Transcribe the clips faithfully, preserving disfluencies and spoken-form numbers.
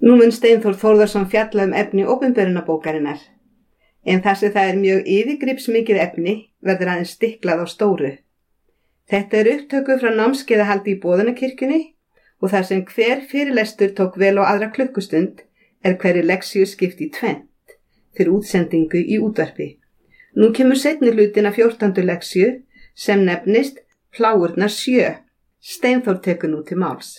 Nú mun Steinþór Þórðarson fjalla um efni opinberunarbókarinnar, en þar sem það er mjög yfirgripsmikið efni verður aðeins stiklað á stóru. Þetta er upptöku frá námskeiðahaldi í Boðunarkirkjunni og þar sem hver fyrirlestur tók vel á aðra klukkustund er hverri leksíu skipt í tvennt fyrir útsendingu í útvarpi. Nú kemur seinni hlutin af fjórtándu leksíu sem nefnist Plágurnar sjö. Steinþór tekur nú til máls.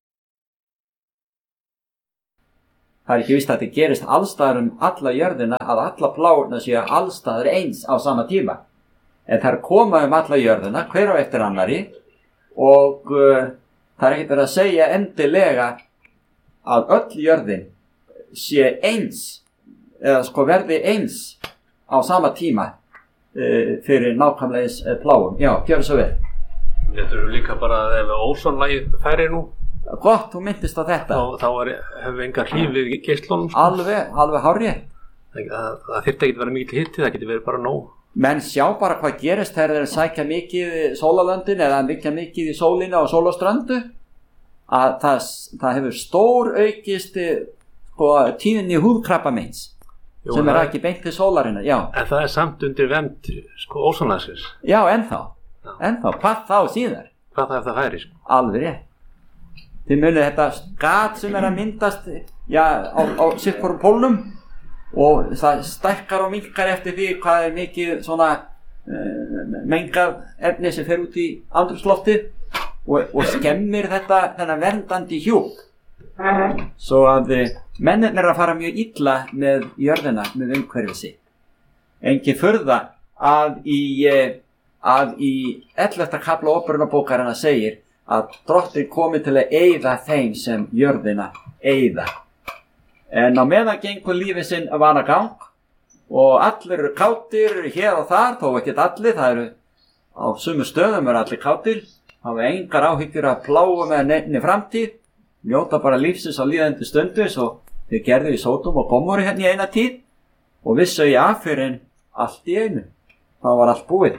Það er ekki víst að þetta gerist allstaðar um alla jörðina að alla plágurnar séu allstaðar eins á sama tíma. En þær koma um alla jörðina, hver á eftir annari, og uh, það er ekkert verið að segja endilega að öll jörðin sé eins, eða sko verði eins á sama tíma uh, fyrir nákvæmlega eins uh, plágum. Já, gjör svo vel. Þetta eru líka bara að ef ósonlagið færir nú. Gott, þú myndist á þetta. Þá, þá er, hefur enga hríflið í geislunum. Sko. Alveg, alveg hárrétt. Það, það, það þyrfti ekki að vera mikil hitti, það getur verið bara nóg. Menn sjá bara hvað gerist þegar þeir sækja mikið í sólalöndin eða mikið mikið í sólina og sólaströndu. Að það, það hefur stór aukist sko, tíðinni húðkrabbameins sem er ekki beint til sólarinnar. Já. En það er samt undir vernd sko, ósonlagsins. Já, ennþá. Já. Ennþá. Hvað þá síðar? Hvað það er það færi? Sko? Alveg rétt. Þið munið þetta gat sem er að myndast já, á, á sitthvorum pólnum og það stækkar og minnkar eftir því hvað er mikið svona uh, mengað efni sem fer út í andrúmsloftið og, og skemmir þetta þennan verndandi hjúp. Svo að uh, mennirnir er að fara mjög illa með jörðina, með umhverfið sitt. Engin furða að í, uh, að í ellefta kafla opinberunarbókarinnar segir að Drottinn komi til að eyða þeim sem jörðina eyða. En á meðan gengur lífið sinn vanagang og allir eru kátir hér og þar, þó ekki allir, það eru á sumu stöðum eru allir kátir, hafa engar áhyggjur að plágum eða nefni framtíð, njóta bara lífsins á líðandi stundu svo þeir gerðu í Sódom og Gomorru hérna í eina tíð og vissu í af fyrir en allt í einu. Það var allt búið.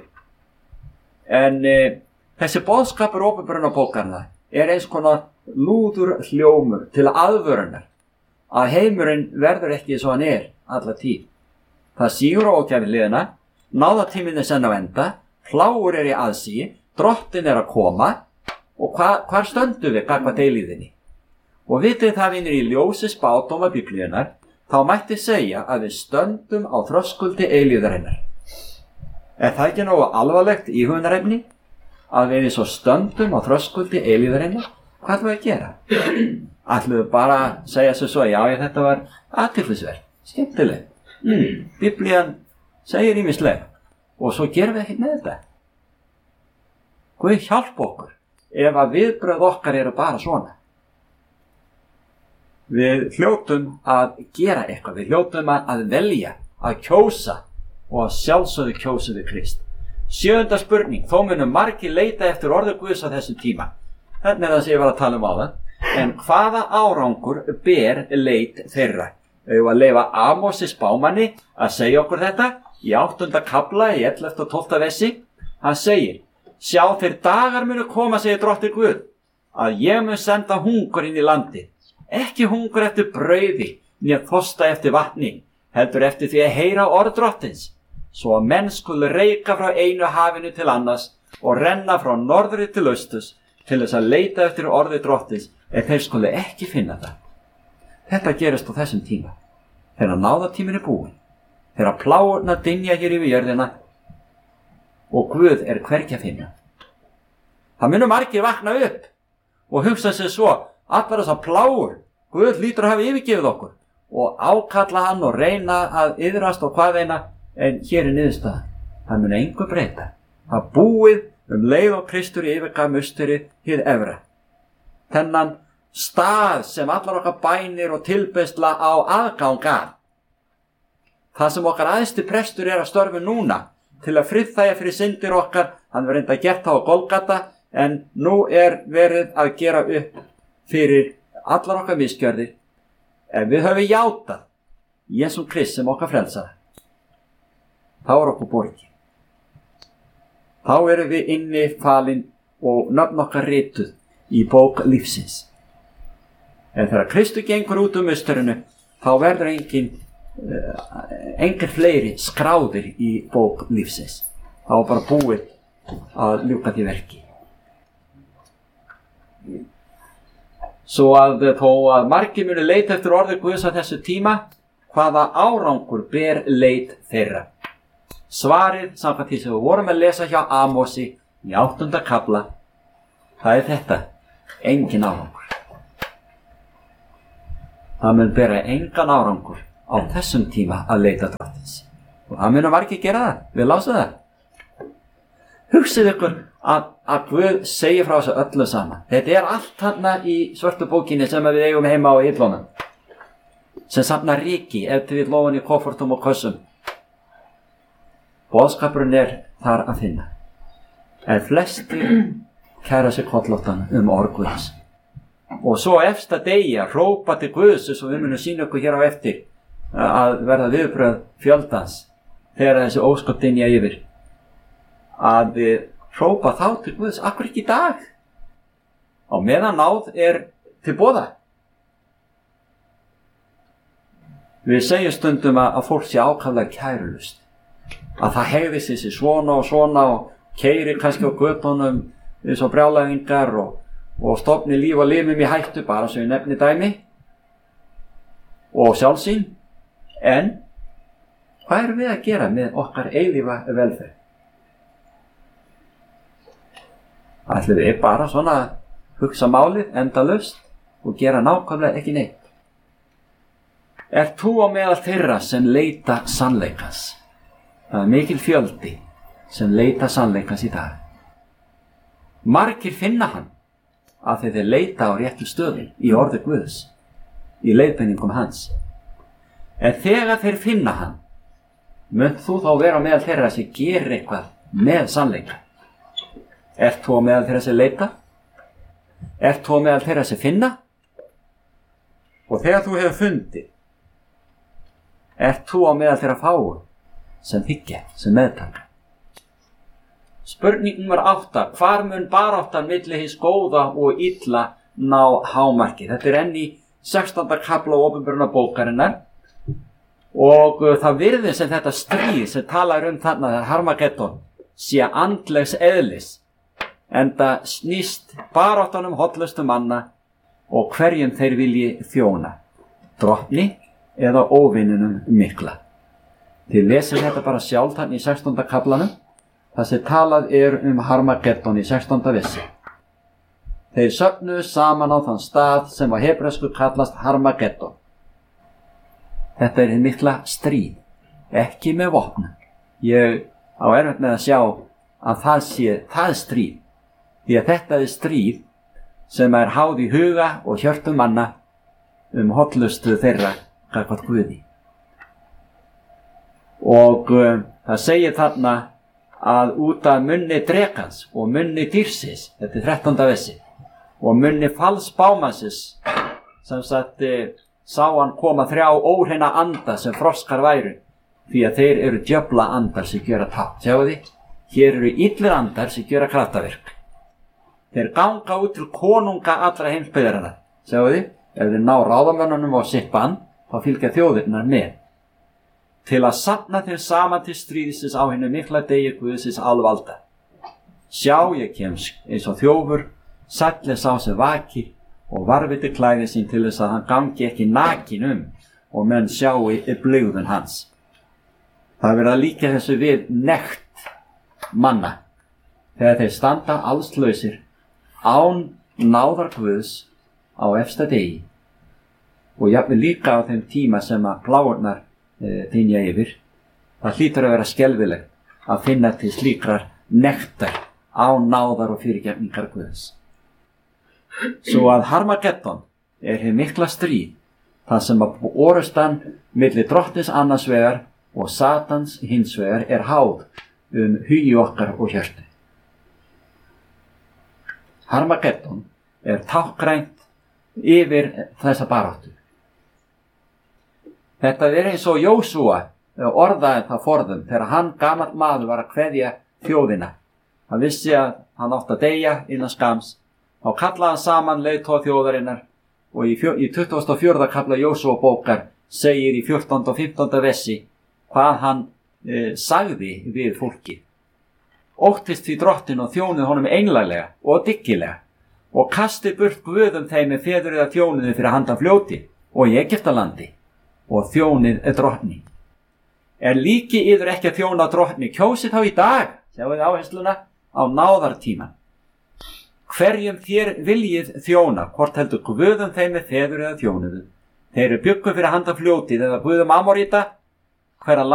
En e, þessi boðskapur opinberunarbókarinnar er eins konar lúður hljómur til aðvörunar að heimurinn verður ekki svo hann er alla tíð. Það sígur á ógæfi liðina, náðatíminn er senn á enda, plágur er í aðsíi, Drottinn er að koma og hva, hvar stöndum við gagnvart eilíðinni? Og vitið það vinir í ljósi spádóma Biblíunnar, þá mætti segja að við stöndum á þröskuldi eilíðarinnar. Er það ekki nógu alvarlegt íhugunarefni? Að við svo stöndum á þröskuldi eilíðarinnar? Hvað ætlum við að gera? Ætlum við bara að segja svo svo, já, já þetta var athyglisvert, skemmtileg. Mm, Biblían segir ýmislegt og svo gerum við ekkert með þetta. Guð hjálpa okkur ef að viðbrögð okkar eru bara svona. Við hljótum að gera eitthvað, við hljótum að velja, að kjósa og að sjálfsögðu kjósa við Krist. Sjöunda spurning, þó munum margir leita eftir orði Guðs á þessum tíma. Þetta er það sem ég var að tala um áðan. En hvaða árangur ber leit þeirra? Við að leyfa Amosi spámanni að segja okkur þetta í áttunda kafla í ellefta og tólfta versi. Hann segir, sjá þeir dagar munu koma, segir Drottinn Guð, að ég mun senda hungur inn í landi. Ekki hungur eftir brauði, né þorsta eftir vatni, heldur eftir því að heyra orð Drottins. Svo að menn skulu reika frá einu hafinu til annars og renna frá norðri til austurs til þess að leita eftir orði Drottins, ef þeir skulu ekki finna það. Þetta gerist á þessum tíma, þegar náðatíminn er búinn, þegar plágurnar dynja hér yfir jörðina og Guð er hvergi að finna. Það munu margir vakna upp og hugsa sér svo, allar þessar plágur, Guð hlýtur að hafa yfirgefið okkur og ákalla hann og reyna að iðrast og hvað eina, en hér er niðurstaðan. Það mun engu breyta. Það búið um leið og Kristur yfirgaf musteri hið efra. Þennan stað sem allar okkar bænir og tilbeiðsla á aðgang að. Það sem okkar æðsti prestur er að störfu núna til að friðþægja fyrir syndir okkar, hann var reynda gert það á Golgata, en nú er verið að gera upp fyrir allar okkar misgjörðir. Ef við höfum játað Jesú Krist sem okkar frelsara, þá er okkur borgið. Þá erum við inni falin og nöfn okkar rituð í bók lífsins. En þegar Kristur gengur út um musturinu, þá verður engin, uh, engin fleiri skráðir í bók lífsins. Þá er bara búið að ljúka því verki. Svo að þó að margir muni leita eftir orði Guðs á þessu tíma, hvaða árangur ber leit þeirra? Svarið, samkvæmt því sem við vorum að lesa hjá Amosi í áttunda kafla, það er þetta, engin árangur. Það mun bera engan árangur á þessum tíma að leita Drottins. Og það munum margir gera það, við lásum það. Hugsið ykkur að, að Guð segir frá þessu öllu saman. Þetta er allt þarna í svörtu bókinni sem við eigum heima á hillunum, sem safnar ríki ef til við lofum í koffortum og kössum. Boðskapurinn er þar að finna. En flestir kæra sig kollóttan um orð Guðs. Og svo efsta degi að hrópa til Guðs, eins og við munum sýna okkur hér á eftir, að verða viðbrögð fjöldans þegar þessi ósköp dynja yfir. Að við hrópa þá til Guðs, akkur ekki í dag? Á meðan náð er til boða. Við segjum stundum að fólk sé ákaflega kærulust. Að það hegði sig svona og svona og keyri kannski á götunum eins og brjálæðingar og, og stofni líf og limum í hættu, bara svo ég nefni dæmi og sjálfsýn. En hvað erum við að gera með okkar eilífa velferð? Ætlum við bara svona að hugsa málið endalaust og gera nákvæmlega ekki neitt? Er þú á meðal þeirra sem leita sannleikans? Það er mikil fjöldi sem leita sannleikans í dag. Margir finna hann af því þeir leita á réttu stöðum í orði Guðs, í leiðbeiningum hans. En þegar þeir finna hann, munt þú þá vera meðal þeirra sem gerir eitthvað með sannleika? Ert þú meðal þeirra sem leita? Ert þú meðal þeirra sem finna? Og þegar þú hefur fundið, ert þú á meðal þeirra fáu sem þiggja, sem meðtaka? Spurning nummer átta, hvar mun baráttan milli hins góða og illa ná hámarki? Þetta er enn í sextánda kafla Opinberunarbókarinnar og uh, það virðist sem þetta stríð sem talar um þarna þegar Harmageddon sé andlegs eðlis, enda snýst baráttan um hollustu manna og hverjum þeir vilji þjóna, drottni eða óvininum mikla. Þið lesið þetta bara sjálf þannig í sextánda kaflanum, þar sem talað er um Harmageddon í sextánda versi. Þeir söfnuðu saman á þann stað sem á hebresku kallast Harmageddon. Þetta er hið mikla stríð, ekki með vopnum. Ég á erfitt með að sjá að það sé það stríð, því að þetta er stríð sem er háð í huga og hjörtum manna um hollustu þeirra gagnvart Guði. Og uh, það segir þarna að út af munni drekans og munni dýrsins, þetta er þrettánda versi, og munni falsbámannsins, sem sagt uh, sá hann koma þrjá óhreina anda sem froskar væru, því að þeir eru djöfla andar sem gera tátt. Sjáu þið, hér eru illir andar sem gera kraftaverk. Þeir ganga út til konunga allra heimsbyggðarinnar. Sjáu þið, ef þeir ná ráðamönnunum og sitt band, þá fylgja þjóðirnar með. Til að safna þeim saman til stríðisins á hinum mikla degi Guðsins alvalda. Sjá, ég kem eins og þjófur, sæll er sá sem vakir og varviti klæði sín til þess að hann gangi ekki nakin um og menn sjái í blygðun hans. Það verður að líka þessu við nekt manna þegar þeir standa allslausir án náðar Guðs á efsta degi og jafnvel líka á þeim tíma sem að pláurnar þynja yfir. Það hlýtur að vera skelfilegt að finna til slíkrar nektar á náðar og fyrirgefningar Guðs. Svo að Harmageddon er hið mikla stríð, það sem að orustan milli drottins annars vegar og Satans hins vegar er háð um hugi okkar og hjörtu. Harmageddon er tákgrænt yfir þessa baráttu. Þetta er eins og Jósúa orðaði það forðum þegar hann gamall maður var að kveðja þjóðina. Hann vissi að hann átti að deyja innan skams. Þá kallaði hann saman leiðtoga þjóðarinnar og í, fjör, í tuttugasta og fjórða kafla Jósúa bókar segir í fjórtánda og fimmtánda versi hvað hann e, sagði við fólki. Óttist því drottin og þjónið honum einlæglega og dyggilega og kasti burt guðum þeim með feður eða þjónuði fyrir handan fljóti og í Egyptalandi og þjónið er drottni. Er líki yður ekki að þjóna drottni, kjósið þá í dag, sjáu þið áhersluna, á náðartíma. Hverjum þér viljið þjóna, hvort heldur guðum þeim með feður eða þjónuðu. Þeir eru byggu fyrir handan fljótið eða guðum Amoríta, hverra